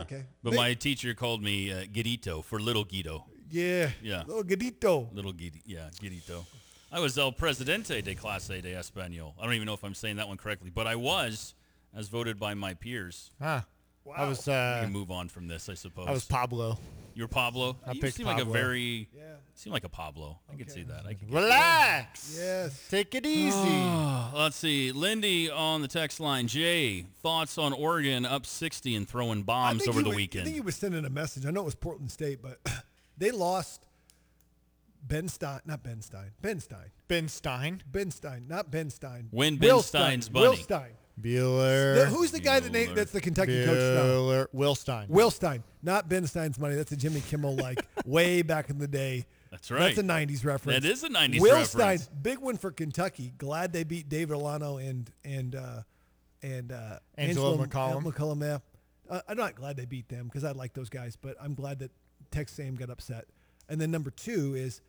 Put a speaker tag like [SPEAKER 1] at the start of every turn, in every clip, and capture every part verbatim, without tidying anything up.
[SPEAKER 1] Okay.
[SPEAKER 2] But
[SPEAKER 1] They-
[SPEAKER 2] my teacher called me uh, Guidito for Little Guido.
[SPEAKER 1] Yeah.
[SPEAKER 2] Yeah.
[SPEAKER 1] Little Gadito.
[SPEAKER 2] Little Guidi, yeah, Guidito. I was El Presidente de Clase de Español. I don't even know if I'm saying that one correctly, but I was, as voted by my peers.
[SPEAKER 3] Huh.
[SPEAKER 1] Wow.
[SPEAKER 3] I was
[SPEAKER 2] We
[SPEAKER 3] uh,
[SPEAKER 2] can move on from this, I suppose.
[SPEAKER 3] I was Pablo.
[SPEAKER 2] You were Pablo?
[SPEAKER 3] I
[SPEAKER 2] you
[SPEAKER 3] picked
[SPEAKER 2] seem like a
[SPEAKER 3] Pablo.
[SPEAKER 2] very,
[SPEAKER 1] Yeah.
[SPEAKER 2] seem like a Pablo. I could
[SPEAKER 1] Okay.
[SPEAKER 2] see that. I could
[SPEAKER 3] Relax.
[SPEAKER 1] Yes.
[SPEAKER 3] Take it easy.
[SPEAKER 2] Oh, let's see. Lindy on the text line. Jay, thoughts on Oregon up sixty and throwing
[SPEAKER 1] I
[SPEAKER 2] bombs
[SPEAKER 1] think
[SPEAKER 2] over
[SPEAKER 1] he
[SPEAKER 2] the
[SPEAKER 1] was- I
[SPEAKER 2] weekend?
[SPEAKER 1] think he was sending a message. I know it was Portland State, but they lost Ben Stein. Not Ben Stein. Ben Stein.
[SPEAKER 3] Ben Stein.
[SPEAKER 1] Ben Stein. Not Ben Stein.
[SPEAKER 2] Win Ben
[SPEAKER 1] Will
[SPEAKER 2] Stein's
[SPEAKER 1] Stein.
[SPEAKER 2] bunny.
[SPEAKER 1] Will Stein.
[SPEAKER 3] Bueller.
[SPEAKER 1] The- who's the guy that named,
[SPEAKER 2] Bueller.
[SPEAKER 1] that's the Kentucky coach now?
[SPEAKER 3] Bueller. Will Stein.
[SPEAKER 1] Will Stein. Not Ben Stein's money. That's a Jimmy Kimmel, like, way back in the day.
[SPEAKER 2] That's right.
[SPEAKER 1] That's a nineties reference.
[SPEAKER 2] That is a nineties
[SPEAKER 1] Will
[SPEAKER 2] reference.
[SPEAKER 1] Stein, big win for Kentucky. Glad they beat David Alano and and uh, and uh,
[SPEAKER 3] Angelo McCollum.
[SPEAKER 1] McCollum, yeah. Uh, I'm not glad they beat them because I like those guys, but I'm glad that Texas A and M got upset. And then number two is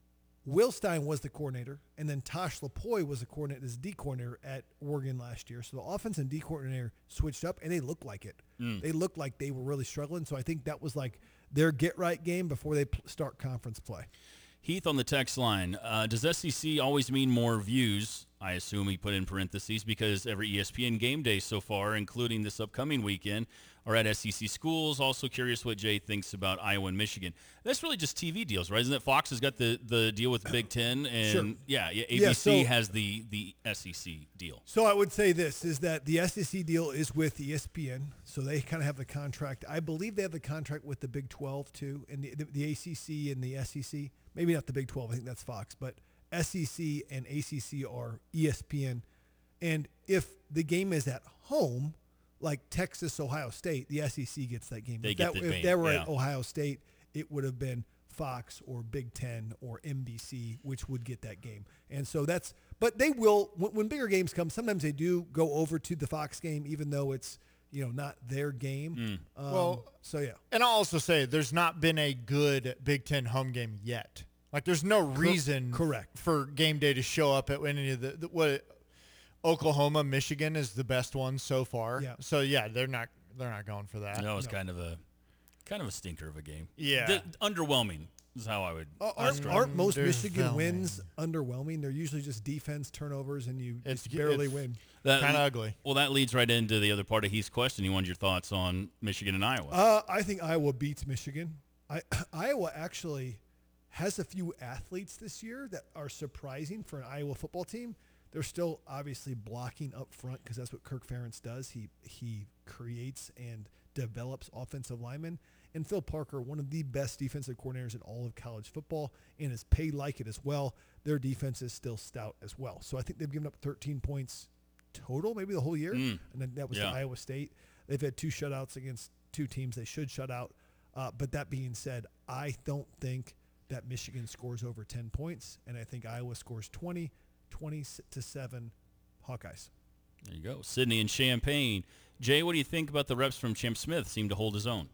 [SPEAKER 1] Will Stein was the coordinator, and then Tosh Lapoy was the coordinator, as D coordinator at Oregon last year. So the offense and D coordinator switched up, and they looked like it.
[SPEAKER 2] Mm.
[SPEAKER 1] They looked like they were really struggling. So I think that was like their get-right game before they pl- start conference play.
[SPEAKER 2] Heath on the text line. Uh, does S E C always mean more views? I assume he put in parentheses because every E S P N game day so far, including this upcoming weekend, are at S E C schools. Also curious what Jay thinks about Iowa and Michigan. That's really just T V deals, right? Isn't it Fox has got the, the deal with Big Ten? And
[SPEAKER 1] Sure.
[SPEAKER 2] yeah, yeah, A B C
[SPEAKER 1] Yeah, so-
[SPEAKER 2] has the, the S E C deal.
[SPEAKER 1] So I would say this is that the S E C deal is with E S P N, so they kind of have the contract. I believe they have the contract with the Big twelve too, and the, the, the A C C and the S E C. Maybe not the Big twelve. I think that's Fox, but S E C and A C C are E S P N. And if the game is at home, like Texas, Ohio State, the S E C gets that game.
[SPEAKER 2] They
[SPEAKER 1] if
[SPEAKER 2] get
[SPEAKER 1] that,
[SPEAKER 2] the
[SPEAKER 1] if
[SPEAKER 2] game,
[SPEAKER 1] they were
[SPEAKER 2] yeah.
[SPEAKER 1] at Ohio State, it would have been Fox or Big Ten or N B C, which would get that game. And so that's, but they will, when, when bigger games come, sometimes they do go over to the Fox game, even though it's, you know, not their game.
[SPEAKER 2] Mm.
[SPEAKER 1] Um,
[SPEAKER 3] Well,
[SPEAKER 1] so yeah.
[SPEAKER 3] And I'll also say there's not been a good Big Ten home game yet. Like there's no reason
[SPEAKER 1] correct.
[SPEAKER 3] for game day to show up at any of the, the what Oklahoma, Michigan is the best one so far.
[SPEAKER 1] Yeah.
[SPEAKER 3] So yeah, they're not they're not going for that.
[SPEAKER 2] No, it's
[SPEAKER 1] No.
[SPEAKER 2] kind of a kind of a stinker of a game.
[SPEAKER 3] Yeah.
[SPEAKER 2] D- underwhelming is how I would
[SPEAKER 1] Uh, Aren't,
[SPEAKER 2] describe
[SPEAKER 1] aren't most Michigan
[SPEAKER 3] Underwhelming.
[SPEAKER 1] wins underwhelming? They're usually just defense turnovers, and you
[SPEAKER 3] It's-
[SPEAKER 1] just barely
[SPEAKER 3] it's-
[SPEAKER 1] win.
[SPEAKER 2] That-
[SPEAKER 3] Kind of ugly.
[SPEAKER 2] Well, that leads right into the other part of Heath's question. He wanted your thoughts on Michigan and Iowa.
[SPEAKER 1] Uh, I think Iowa beats Michigan. I, Iowa actually has a few athletes this year that are surprising for an Iowa football team. They're still obviously blocking up front because that's what Kirk Ferentz does. He he creates and develops offensive linemen. And Phil Parker, one of the best defensive coordinators in all of college football, and is paid like it as well. Their defense is still stout as well. So I think they've given up thirteen points total, maybe the whole year.
[SPEAKER 2] Mm.
[SPEAKER 1] And then that was
[SPEAKER 2] Yeah.
[SPEAKER 1] to Iowa State. They've had two shutouts against two teams they should shut out. Uh, but that being said, I don't think that Michigan scores over ten points, and I think Iowa scores twenty, twenty to seven Hawkeyes.
[SPEAKER 2] There you go. Sydney and Champaign. Jay, what do you think about the reps from Champ Smith? Seem to hold his own.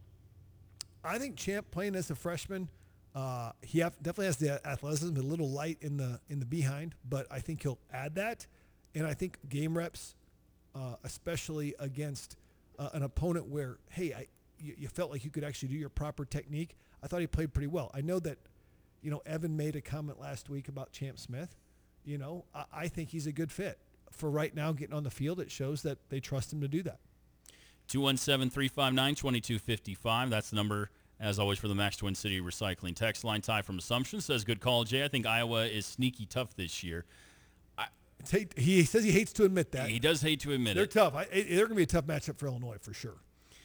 [SPEAKER 1] I think Champ playing as a freshman, uh, he have, definitely has the athleticism, a little light in the in the behind, but I think he'll add that. And I think game reps, uh, especially against uh, an opponent where, hey, I, you, you felt like you could actually do your proper technique. I thought he played pretty well. I know that, you know, Evan made a comment last week about Champ Smith. You know, I, I think he's a good fit. For right now, getting on the field, it shows that they trust him to do that.
[SPEAKER 2] two one seven, three five nine, two two five five. That's the number, as always, for the Max Twin City Recycling text line. Ty from Assumption says, good call, Jay. I think Iowa is sneaky tough this year.
[SPEAKER 1] It's hate, he says he hates to admit that.
[SPEAKER 2] He does hate to admit
[SPEAKER 1] They're
[SPEAKER 2] it.
[SPEAKER 1] tough. I, it- they're going to be a tough matchup for Illinois for sure.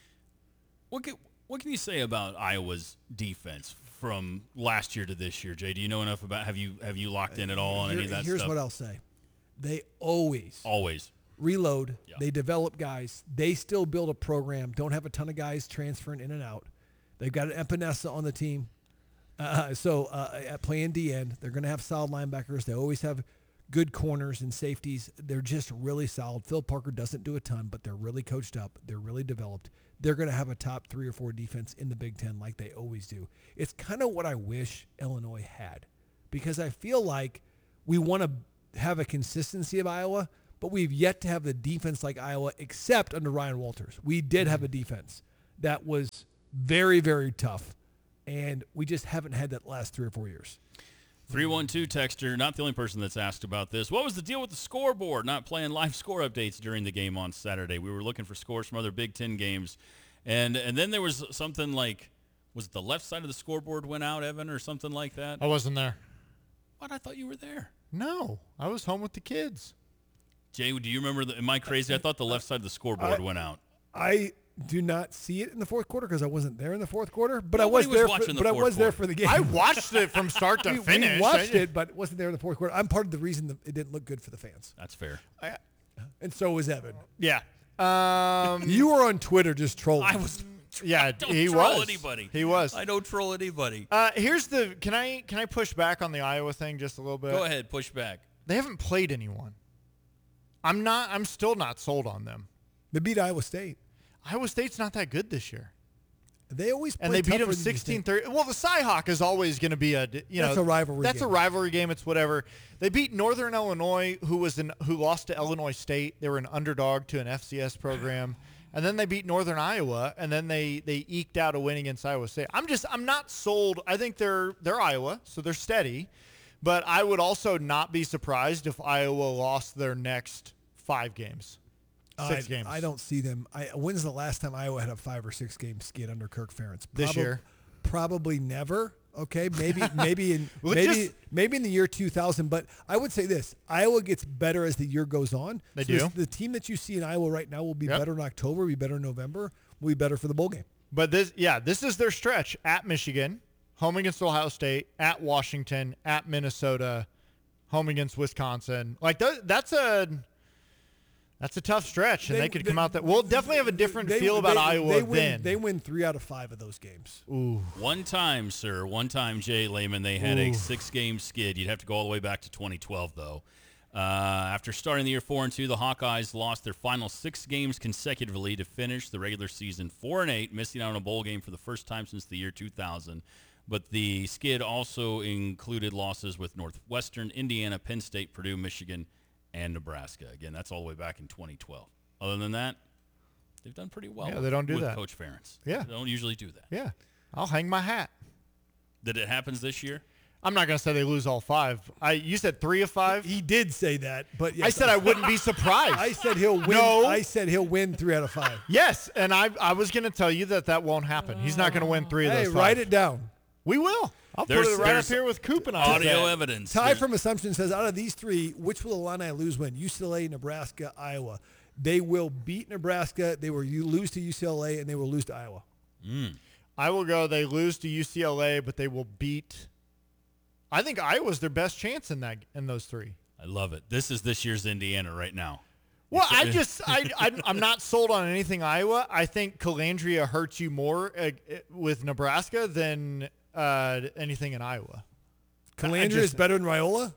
[SPEAKER 2] What can, what can you say about Iowa's defense from last year to this year, Jay? Do you know enough about, have you have you locked in at all on any of
[SPEAKER 1] Here-
[SPEAKER 2] that
[SPEAKER 1] here's
[SPEAKER 2] stuff?
[SPEAKER 1] what I'll say. They always
[SPEAKER 2] Always.
[SPEAKER 1] reload.
[SPEAKER 2] Yeah.
[SPEAKER 1] They develop guys. They still build a program. Don't have a ton of guys transferring in and out. They've got an Epinesa on the team. Uh, so uh, at playing D end, they're going to have solid linebackers. They always have good corners and safeties. They're just really solid. Phil Parker doesn't do a ton, but they're really coached up. They're really developed. They're going to have a top three or four defense in the Big Ten like they always do. It's kind of what I wish Illinois had, because I feel like we want to have a consistency of Iowa, but we've yet to have the defense like Iowa, except under Ryan Walters. We did have a defense. that was very, very tough. And we just haven't had that last three or four years.
[SPEAKER 2] three one two texter, not the only person that's asked about this. What was the deal with the scoreboard not playing live score updates during the game on Saturday? We were looking for scores from other Big Ten games. And and then there was something like, was it the left side of the scoreboard went out, Evan, or something like that?
[SPEAKER 3] I wasn't there.
[SPEAKER 2] What? I thought you were there.
[SPEAKER 3] No, I was home with the kids.
[SPEAKER 2] Jay, do you remember? The, am I crazy? I thought the left side of the scoreboard
[SPEAKER 1] I,
[SPEAKER 2] went out.
[SPEAKER 1] I do not see it in the fourth quarter because I wasn't there in the fourth quarter. But
[SPEAKER 2] Nobody
[SPEAKER 1] I was,
[SPEAKER 2] was
[SPEAKER 1] there.
[SPEAKER 2] watching
[SPEAKER 1] For,
[SPEAKER 2] the
[SPEAKER 1] but I
[SPEAKER 2] fourth
[SPEAKER 1] was there
[SPEAKER 2] quarter.
[SPEAKER 1] for the game.
[SPEAKER 3] I watched it from start to
[SPEAKER 1] we,
[SPEAKER 3] finish.
[SPEAKER 1] we watched
[SPEAKER 3] I-
[SPEAKER 1] it, but wasn't there in the fourth quarter. I'm part of the reason that it didn't look good for the fans,
[SPEAKER 2] That's fair.
[SPEAKER 3] I-
[SPEAKER 1] and so was Evan.
[SPEAKER 3] yeah. Um,
[SPEAKER 1] You were on Twitter just trolling.
[SPEAKER 2] I was.
[SPEAKER 3] yeah,
[SPEAKER 2] don't
[SPEAKER 3] he
[SPEAKER 2] troll
[SPEAKER 3] was.
[SPEAKER 2] anybody.
[SPEAKER 3] He was.
[SPEAKER 2] I don't troll anybody.
[SPEAKER 3] Uh, here's the. Can I can I push back on the Iowa thing just a little bit?
[SPEAKER 2] Go ahead, push back.
[SPEAKER 3] They haven't played anyone. I'm not. I'm still not sold on them.
[SPEAKER 1] They beat Iowa State.
[SPEAKER 3] Iowa State's not that good this year,
[SPEAKER 1] They always play
[SPEAKER 3] and they beat
[SPEAKER 1] tougher
[SPEAKER 3] them
[SPEAKER 1] than you
[SPEAKER 3] sixteen
[SPEAKER 1] think.
[SPEAKER 3] thirty. Well, the Cyhawk is always going to be a. You
[SPEAKER 1] That's
[SPEAKER 3] know,
[SPEAKER 1] a rivalry
[SPEAKER 3] That's
[SPEAKER 1] game.
[SPEAKER 3] a rivalry game. It's whatever. They beat Northern Illinois, who was an who lost to Illinois State. They were an underdog to an F C S program. And then they beat Northern Iowa, and then they, they eked out a win against Iowa State. I'm just I'm not sold. I think they're they're Iowa, so they're steady, but I would also not be surprised if Iowa lost their next five games, six
[SPEAKER 1] I,
[SPEAKER 3] games
[SPEAKER 1] I don't see them. I, when's the last time Iowa had a five or six game skid under Kirk Ferentz?
[SPEAKER 3] This year?
[SPEAKER 1] Probably never. Okay, maybe maybe in
[SPEAKER 3] Well,
[SPEAKER 1] maybe
[SPEAKER 3] just-
[SPEAKER 1] maybe in the year two thousand. But I would say this: Iowa gets better as the year goes on.
[SPEAKER 3] They
[SPEAKER 1] So
[SPEAKER 3] do.
[SPEAKER 1] this- The team that you see in Iowa right now will be
[SPEAKER 3] Yep.
[SPEAKER 1] better in October, be better in November, will be better for the bowl game.
[SPEAKER 3] But this yeah this is their stretch at Michigan, home against Ohio State, at Washington, at Minnesota, home against Wisconsin. Like that, that's a that's a tough stretch, and they, could come out that we'll definitely have a different
[SPEAKER 1] They-
[SPEAKER 3] feel about
[SPEAKER 1] they-
[SPEAKER 3] Iowa
[SPEAKER 1] they win,
[SPEAKER 3] then.
[SPEAKER 1] They win three out of five of those games.
[SPEAKER 3] Ooh.
[SPEAKER 2] One time, sir, one time, Jay Lehman, they had a six-game skid. You'd have to go all the way back to twenty twelve, though. Uh, after starting the year four and two, the Hawkeyes lost their final six games consecutively to finish the regular season four and eight, missing out on a bowl game for the first time since the year two thousand. But the skid also included losses with Northwestern, Indiana, Penn State, Purdue, Michigan, and Nebraska. Again, that's all the way back in twenty twelve. Other than that, they've done pretty well.
[SPEAKER 3] Yeah,
[SPEAKER 2] with,
[SPEAKER 3] they don't do
[SPEAKER 2] with
[SPEAKER 3] that.
[SPEAKER 2] Coach Ferentz.
[SPEAKER 3] Yeah.
[SPEAKER 2] They don't usually do that.
[SPEAKER 3] Yeah, I'll hang my hat.
[SPEAKER 2] That it happens this year?
[SPEAKER 3] I'm not gonna say they lose all five. I you said three of five.
[SPEAKER 1] He did say that, but yes,
[SPEAKER 3] I said I wouldn't be surprised.
[SPEAKER 1] I said he'll win.
[SPEAKER 3] No.
[SPEAKER 1] I said he'll win three out of five.
[SPEAKER 3] yes, and I I was gonna tell you that that won't happen. He's not gonna win three of
[SPEAKER 1] Hey,
[SPEAKER 3] those.
[SPEAKER 1] write
[SPEAKER 3] five.
[SPEAKER 1] it down.
[SPEAKER 3] We will. I'll
[SPEAKER 2] There's-
[SPEAKER 3] put it right up
[SPEAKER 2] there's
[SPEAKER 3] here with Coop and I.
[SPEAKER 2] Audio evidence.
[SPEAKER 1] Ty
[SPEAKER 2] There-
[SPEAKER 1] from Assumption says, out of these three, which will the Illini lose when? U C L A, Nebraska, Iowa. They will beat Nebraska. They will u- lose to U C L A, and they will lose to Iowa.
[SPEAKER 3] I will go. They lose to U C L A, but they will beat. I think Iowa's their best chance in that in those three.
[SPEAKER 2] I love it. This is this year's Indiana right now.
[SPEAKER 3] Well, I just I, I I'm not sold on anything Iowa. I think Calandria hurts you more uh, with Nebraska than uh, anything in Iowa. I
[SPEAKER 1] Calandria
[SPEAKER 3] just-
[SPEAKER 1] is better than Raiola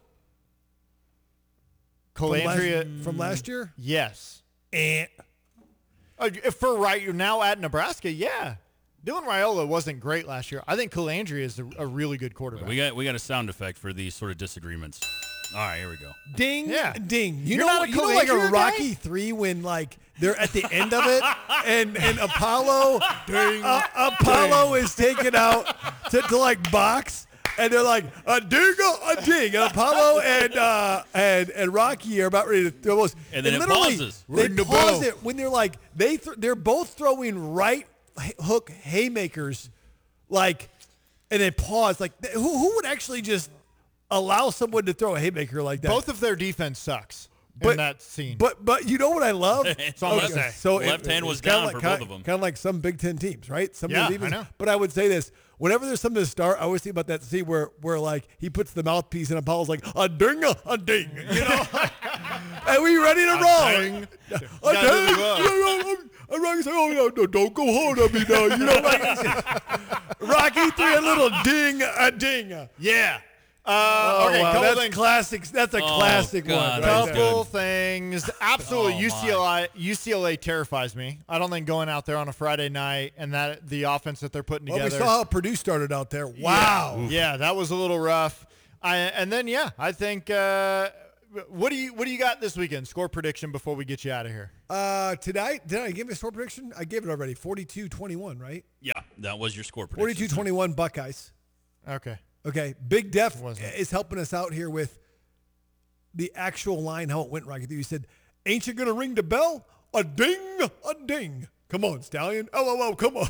[SPEAKER 1] from last,
[SPEAKER 3] Calandria,
[SPEAKER 1] from last year.
[SPEAKER 3] yes.
[SPEAKER 1] Eh.
[SPEAKER 3] Uh, for right, you're now at Nebraska. Yeah, Dylan Raiola wasn't great last year. I think Calandria is a, a really good quarterback.
[SPEAKER 2] We got we got a sound effect for these sort of disagreements. All right, here we go.
[SPEAKER 1] Ding,
[SPEAKER 3] Yeah.
[SPEAKER 1] ding. You
[SPEAKER 3] You're
[SPEAKER 1] know,
[SPEAKER 3] not a
[SPEAKER 1] you know, like a
[SPEAKER 3] Calandria guy?
[SPEAKER 1] Rocky three when like they're at the end of it, and and Apollo, uh, Apollo is taken out to, to like box, and they're like a ding, a ding, and Apollo and uh, and and Rocky are about ready to throw those,
[SPEAKER 2] And then it
[SPEAKER 1] literally,
[SPEAKER 2] pauses.
[SPEAKER 1] They
[SPEAKER 3] Ring the
[SPEAKER 1] pause
[SPEAKER 3] bell.
[SPEAKER 1] it when they're like they th- they're both throwing right h- hook haymakers, like, and they pause. Like th- who who would actually just allow someone to throw a haymaker like that?
[SPEAKER 3] Both of their defense sucks
[SPEAKER 1] But-
[SPEAKER 3] in that scene.
[SPEAKER 1] But but you know what I love?
[SPEAKER 2] It's all I'm gonna say.
[SPEAKER 1] So
[SPEAKER 2] Left hand was
[SPEAKER 1] it's kinda
[SPEAKER 2] down
[SPEAKER 1] like,
[SPEAKER 2] for
[SPEAKER 1] kinda,
[SPEAKER 2] both of them.
[SPEAKER 1] Kind of like some Big Ten teams, right? Some
[SPEAKER 3] Yeah,
[SPEAKER 1] of the defense.
[SPEAKER 3] I know.
[SPEAKER 1] But I would say this: whenever there's something to start, I always think about that scene where where like he puts the mouthpiece and Apollo's like a ding, a ding, you know. Are we ready to roll?
[SPEAKER 3] ding.
[SPEAKER 1] A
[SPEAKER 3] Gotta do
[SPEAKER 1] ding.
[SPEAKER 3] the glove.
[SPEAKER 1] You know, I'm- I'm Rocky saying, "Oh no, no, don't go hard on me now." You know, like it's just- Rocky three, a little ding, a ding.
[SPEAKER 3] yeah. Uh,
[SPEAKER 1] Oh,
[SPEAKER 3] okay,
[SPEAKER 1] wow,
[SPEAKER 3] couple
[SPEAKER 1] that's
[SPEAKER 3] things.
[SPEAKER 1] classic. That's a
[SPEAKER 2] Oh,
[SPEAKER 1] classic
[SPEAKER 2] God,
[SPEAKER 1] one.
[SPEAKER 2] that's
[SPEAKER 1] Right
[SPEAKER 2] good.
[SPEAKER 1] there.
[SPEAKER 3] Couple things. Absolutely,
[SPEAKER 2] Oh,
[SPEAKER 3] U C L A U C L A terrifies me. I don't think going out there on a Friday night and that the offense that they're putting
[SPEAKER 1] Well, we
[SPEAKER 3] together.
[SPEAKER 1] saw how Purdue started out there. Wow.
[SPEAKER 3] Yeah, that was a little rough. I, and then yeah, I think uh, what do you what do you got this weekend? Score prediction before we get you out of here.
[SPEAKER 1] Uh, tonight, did I give a score prediction? I gave it already. forty-two twenty-one, right?
[SPEAKER 2] Yeah, that was your score prediction.
[SPEAKER 1] forty-two twenty-one Buckeyes.
[SPEAKER 3] Okay.
[SPEAKER 1] Okay. Big Def
[SPEAKER 3] Wasn't.
[SPEAKER 1] is helping us out here with the actual line, how it went right. You said, ain't you going to ring the bell? A ding, a ding. Come on, Stallion. L O L, come on.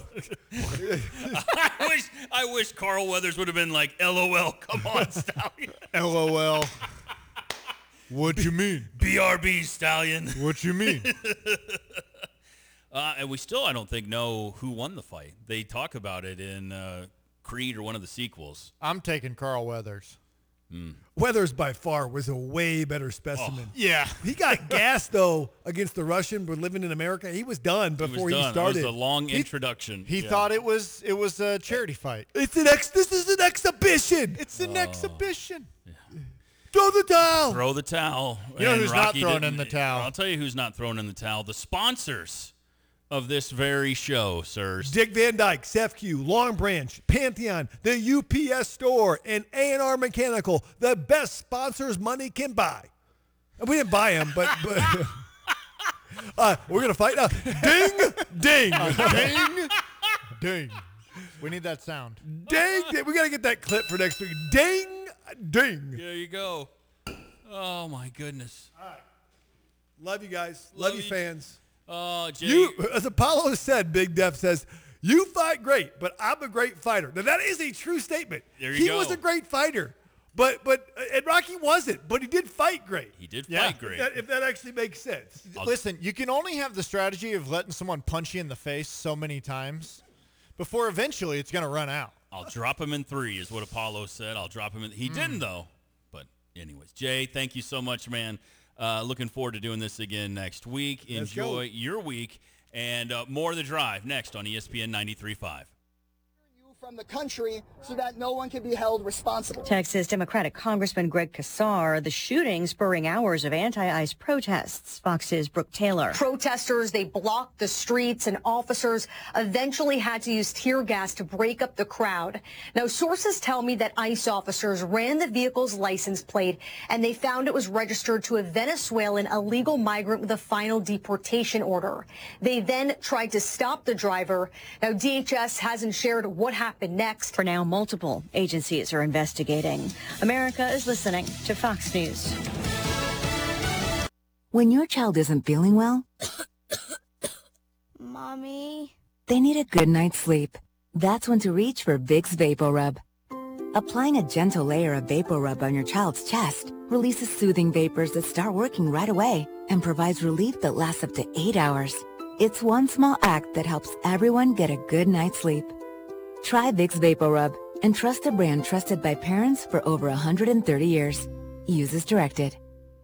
[SPEAKER 2] I wish I wish Carl Weathers would have been like, L O L, come on, Stallion.
[SPEAKER 3] L O L. What you mean?
[SPEAKER 2] B R B, Stallion.
[SPEAKER 3] What you mean?
[SPEAKER 2] uh, and we still, I don't think, know who won the fight. They talk about it in uh, Creed or one of the sequels.
[SPEAKER 3] I'm taking Carl Weathers.
[SPEAKER 1] Weathers by far was a way better specimen.
[SPEAKER 2] Oh.
[SPEAKER 3] Yeah.
[SPEAKER 1] He got gassed, though, against the Russian, but living in America. He was done before
[SPEAKER 2] he,
[SPEAKER 1] he,
[SPEAKER 2] was done.
[SPEAKER 1] started.
[SPEAKER 2] It was a long
[SPEAKER 1] He-
[SPEAKER 2] introduction.
[SPEAKER 3] He
[SPEAKER 2] Yeah.
[SPEAKER 3] thought it was it was a charity fight.
[SPEAKER 1] It's an ex. This is an exhibition.
[SPEAKER 3] It's an exhibition.
[SPEAKER 1] Throw the towel.
[SPEAKER 2] Throw the towel.
[SPEAKER 3] You know
[SPEAKER 2] And
[SPEAKER 3] who's not
[SPEAKER 2] Rocky
[SPEAKER 3] throwing
[SPEAKER 2] didn't-
[SPEAKER 3] in the towel?
[SPEAKER 2] I'll tell you who's not throwing in the towel. The sponsors of this very show, sirs.
[SPEAKER 1] Dick Van Dyke, Sefq, Long Branch, Pantheon, the U P S Store, and A and R Mechanical, the best sponsors money can buy. And we didn't buy them, but, but uh, we're going to fight now. Ding, ding,
[SPEAKER 3] Ding. Ding. We need that sound.
[SPEAKER 1] ding, ding. We got to get that clip for next week. Ding, ding.
[SPEAKER 2] There you go. Oh, my goodness.
[SPEAKER 1] Love you guys. Love,
[SPEAKER 2] Love
[SPEAKER 1] you,
[SPEAKER 2] you.
[SPEAKER 1] fans.
[SPEAKER 2] Oh, Jay.
[SPEAKER 1] You, as Apollo said, Big Def says, you fight great, but I'm a great fighter. Now, that is a true statement.
[SPEAKER 2] There you
[SPEAKER 1] he
[SPEAKER 2] go.
[SPEAKER 1] was a great fighter, but but and Rocky wasn't, but he did fight great.
[SPEAKER 2] He did
[SPEAKER 3] Yeah.
[SPEAKER 2] fight great.
[SPEAKER 1] That- if that actually makes sense.
[SPEAKER 2] I'll-
[SPEAKER 3] Listen, you can only have the strategy of letting someone punch you in the face so many times before eventually it's going to run out.
[SPEAKER 2] I'll drop him in three is what Apollo said. I'll drop him in. He didn't, though. But anyways, Jay, thank you so much, man. Uh, looking forward to doing this again next week.
[SPEAKER 1] Let's go.
[SPEAKER 2] Enjoy your week. And uh, more of The Drive next on E S P N ninety-three point five.
[SPEAKER 4] From the country so that no one can be held responsible.
[SPEAKER 5] Texas Democratic Congressman Greg Casar, the shooting spurring hours of anti-ICE protests. Fox's Brooke Taylor.
[SPEAKER 6] Protesters, they blocked the streets, and officers eventually had to use tear gas to break up the crowd. Now, sources tell me that ICE officers ran the vehicle's license plate, and they found it was registered to a Venezuelan illegal migrant with a final deportation order. They then tried to stop the driver. Now, D H S hasn't shared what happened next.
[SPEAKER 5] For now, multiple agencies are investigating. America is listening to Fox News.
[SPEAKER 7] When your child isn't feeling well,
[SPEAKER 8] Mommy?
[SPEAKER 7] they need a good night's sleep. That's when to reach for Vicks VapoRub. Applying a gentle layer of VapoRub on your child's chest releases soothing vapors that start working right away and provides relief that lasts up to eight hours. It's one small act that helps everyone get a good night's sleep. Try Vicks VapoRub and trust a brand trusted by parents for over one hundred thirty years. Use as directed.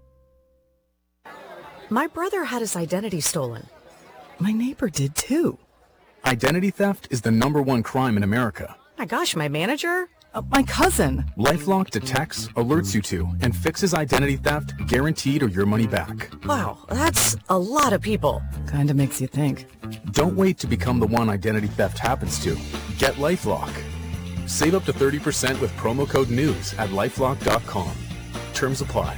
[SPEAKER 9] My brother had his identity stolen. My neighbor did too.
[SPEAKER 10] Identity theft is the number one crime in America.
[SPEAKER 9] My gosh, my manager? Uh, my cousin.
[SPEAKER 10] LifeLock detects, alerts you to, and fixes identity theft guaranteed or your money back.
[SPEAKER 9] Wow, that's a lot of people. Kinda makes you think.
[SPEAKER 10] Don't wait to become the one identity theft happens to. Get LifeLock. Save up to thirty percent with promo code NEWS at lifelock dot com. Terms apply.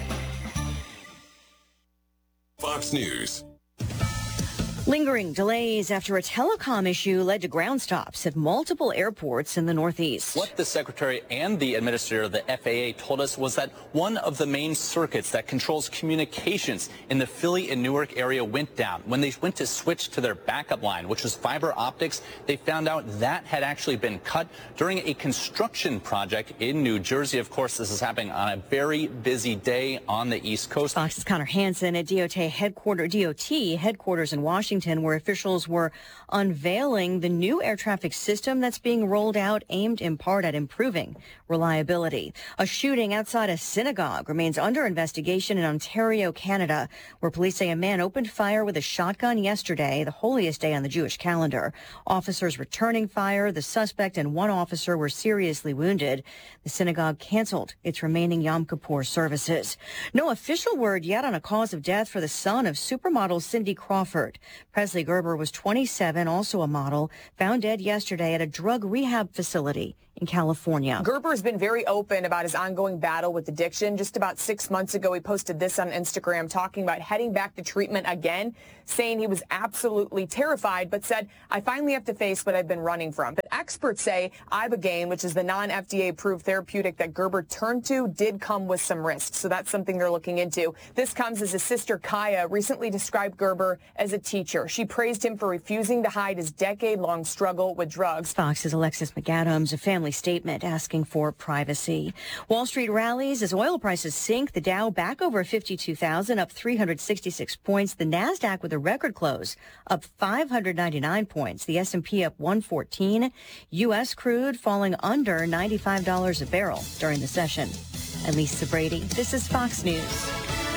[SPEAKER 11] Fox News.
[SPEAKER 5] Lingering delays after a telecom issue led to ground stops at multiple airports in the Northeast.
[SPEAKER 12] What the Secretary and the Administrator of the F A A told us was that one of the main circuits that controls communications in the Philly and Newark area went down. When they went to switch to their backup line, which was fiber optics, they found out that had actually been cut during a construction project in New Jersey. Of course, this is happening on a very busy day on the East Coast.
[SPEAKER 5] Fox's Connor Hansen at D O T headquarters, D O T headquarters in Washington, where officials were unveiling the new air traffic system that's being rolled out, aimed in part at improving reliability. A shooting outside a synagogue remains under investigation in Ontario, Canada, where police say a man opened fire with a shotgun yesterday, the holiest day on the Jewish calendar. Officers returning fire. The suspect and one officer were seriously wounded. The synagogue canceled its remaining Yom Kippur services. No official word yet on a cause of death for the son of supermodel Cindy Crawford. Presley Gerber was twenty-seven, also a model, found dead yesterday at a drug rehab facility in California.
[SPEAKER 8] Gerber's been very open about his ongoing battle with addiction. Just about six months ago, he posted this on Instagram talking about heading back to treatment again, saying he was absolutely terrified, but said, I finally have to face what I've been running from. But experts say Ibogaine, which is the non-F D A approved therapeutic that Gerber turned to, did come with some risks. So that's something they're looking into. This comes as his sister Kaya recently described Gerber as a teacher. She praised him for refusing to hide his decade-long struggle with drugs.
[SPEAKER 5] Fox's Alexis McAdams, a family statement asking for privacy. Wall Street rallies as oil prices sink. The Dow back over fifty-two thousand, up three hundred sixty-six points. The Nasdaq with a record close, up five hundred ninety-nine points. The S and P up one fourteen. U S crude falling under ninety-five dollars a barrel during the session. I'm Lisa Brady. This is Fox News.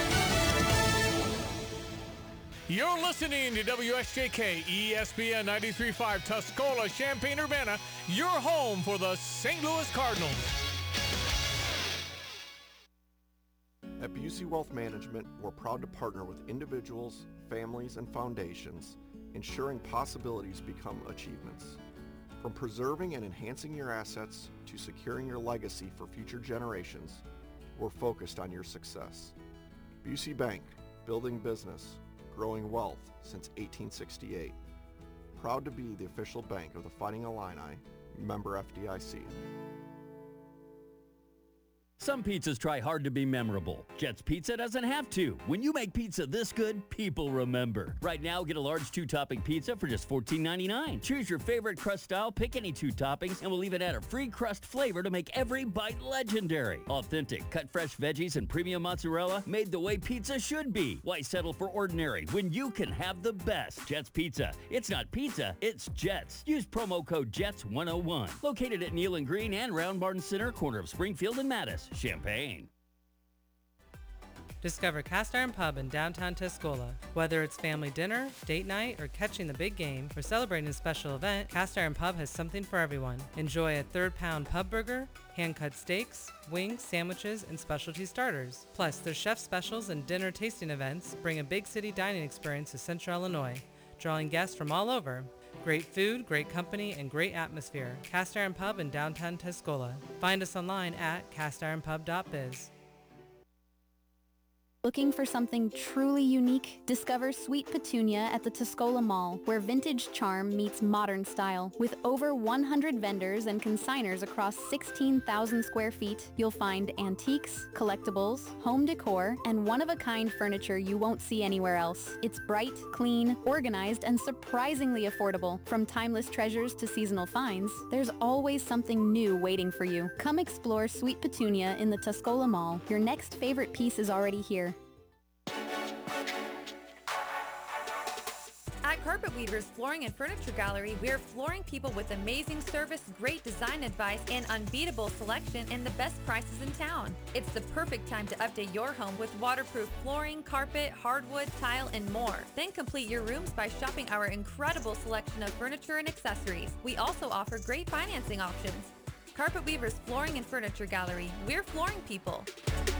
[SPEAKER 13] You're listening to W S J K E S P N ninety-three point five Tuscola, Champaign-Urbana, your home for the Saint Louis Cardinals.
[SPEAKER 14] At Busey Wealth Management, we're proud to partner with individuals, families, and foundations, ensuring possibilities become achievements. From preserving and enhancing your assets to securing your legacy for future generations, we're focused on your success. Busey Bank, building business, growing wealth since eighteen sixty-eight. Proud to be the official bank of the Fighting Illini, member F D I C.
[SPEAKER 15] Some pizzas try hard to be memorable. Jets Pizza doesn't have to. When you make pizza this good, people remember. Right now, get a large two-topping pizza for just fourteen ninety-nine. Choose your favorite crust style, pick any two toppings, and we'll even add a free crust flavor to make every bite legendary. Authentic, cut fresh veggies and premium mozzarella made the way pizza should be. Why settle for ordinary when you can have the best? Jets Pizza. It's not pizza, it's Jets. Use promo code Jets one oh one. Located at Neal and Green and Round Barn Center, corner of Springfield and Mattis, Champaign.
[SPEAKER 16] Discover Cast Iron Pub in downtown Tuscola. Whether it's family dinner, date night, or catching the big game, or celebrating a special event, Cast Iron Pub has something for everyone. Enjoy a third pound pub burger, hand-cut steaks, wings, sandwiches, and specialty starters. Plus, their chef specials and dinner tasting events bring a big city dining experience to Central Illinois, drawing guests from all over. Great food, great company, and great atmosphere. Cast Iron Pub in downtown Tuscola. Find us online at cast iron pub dot biz.
[SPEAKER 17] Looking for something truly unique? Discover Sweet Petunia at the Tuscola Mall, where vintage charm meets modern style. With over one hundred vendors and consigners across sixteen thousand square feet, you'll find antiques, collectibles, home decor, and one-of-a-kind furniture you won't see anywhere else. It's bright, clean, organized, and surprisingly affordable. From timeless treasures to seasonal finds, there's always something new waiting for you. Come explore Sweet Petunia in the Tuscola Mall. Your next favorite piece is already here.
[SPEAKER 18] At Carpet Weavers Flooring and Furniture Gallery, we're flooring people with amazing service, great design advice, and unbeatable selection and the best prices in town. It's the perfect time to update your home with waterproof flooring, carpet, hardwood, tile, and more. Then complete your rooms by shopping our incredible selection of furniture and accessories. We also offer great financing options. Carpet Weavers Flooring and Furniture Gallery, we're flooring people.